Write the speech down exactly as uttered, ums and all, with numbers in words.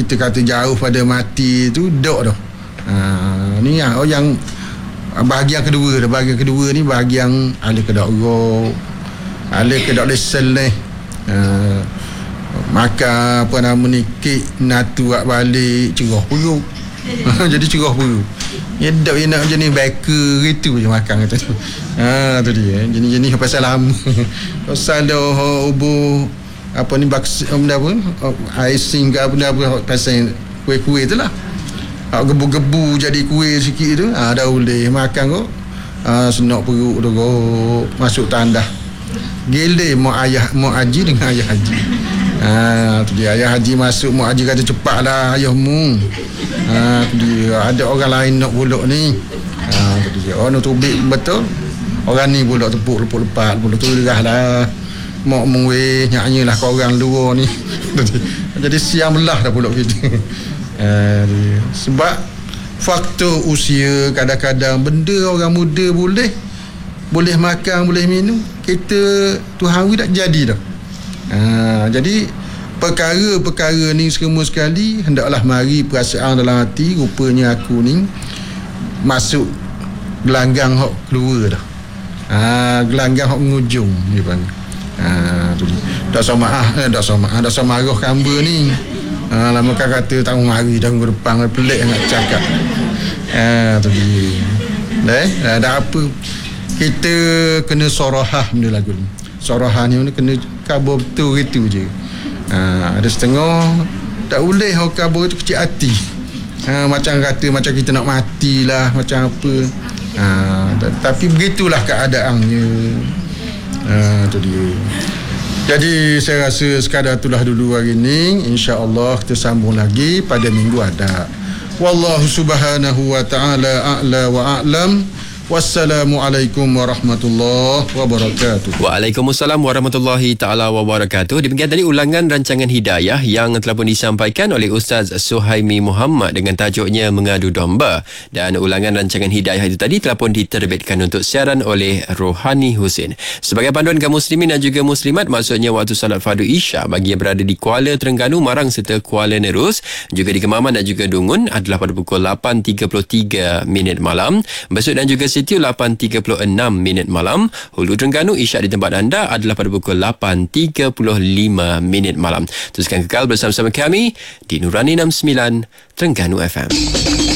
kita kata jauh pada mati tu dok dah. Ha, ni yang oh yang bahagian kedua dah. Bahagian kedua ni bahagian ahli kedak roh, ahli kedak lesel ni. Ha, maka apa nama ni kek natu buat balik cerah perut. Jadi cerah perut. Ya dak nak jenis baker gitu je makan kata. Ha tu dia. Jenis-jenis pasal lama. Pasal dah ubuh apa ni baks benda apa? Icing ke benda apa pasal kuih-kuih tu lah. Hak gebu-gebu jadi kuih sikit tu, ah ha, dah boleh makan kok. Ah ha, senak perut tu kok masuk tandah. Gile mak ayah mak haji dengan ayah haji. Ah ha, tu dia ayah haji masuk mak haji kata cepatlah ayahmu. Ah ha, tu dia ada orang lain nak buluk ni. Ah ha, tu dia oh nak tubik betul. Orang ni buluk tepuk lepuk lepat buluk tu derahlah. Mak mengwe nyanyilah korang luar ni. Jadi siang belah dah buluk kita. Ah ha, sebab faktor usia kadang-kadang benda orang muda boleh boleh makan, boleh minum, kita Tuhan tak jadi dah. Ha, jadi perkara-perkara ni semua sekali hendaklah mari perasaan dalam hati rupanya aku ni masuk gelanggang hok keluar dah. Ha, gelanggang hok mengujung ni bang. Ha tu dia. Dak sama ah, eh, dak sama ah, dak sama marah kamba ni. Ha lama kan kata tak mari dah minggu depan pelik nak cakap. Ha tu dia. Dah, ada apa kita kena sorahah benda lagu ni. Sorahah ni kena kabur betul gitu je. Ha, ada setengah tak boleh hok kabur tu kecil hati. Ha, macam kata macam kita nak matilah macam apa. Ha, tapi begitulah keadaannya. Ha, tu dia. Jadi saya rasa sekadar itulah dulu hari ni. InsyaAllah kita sambung lagi pada minggu ada. Wallahu subhanahu wa ta'ala a'la wa a'lam. Wassalamualaikum warahmatullahi wabarakatuh. Waalaikumsalam warahmatullahi taala wabarakatuh. Demikian tadi ulangan rancangan hidayah yang telah pun disampaikan oleh Ustaz Suhaimi Muhammad dengan tajuknya Mengadu Domba, dan ulangan rancangan hidayah itu tadi telah pun diterbitkan untuk siaran oleh Rohani Husin. Sebagai panduan kaum muslimin dan juga muslimat, maksudnya waktu salat fardu Isyak bagi yang berada di Kuala Terengganu, Marang serta Kuala Nerus, juga di Kemaman dan juga Dungun adalah pada pukul lapan tiga puluh tiga minit malam. Besut dan juga Sitiu lapan tiga puluh enam minit malam. Hulu Terengganu Isyak di tempat anda adalah pada pukul lapan tiga puluh lima minit malam. Teruskan kekal bersama-sama kami di Nurani enam puluh sembilan Terengganu F M.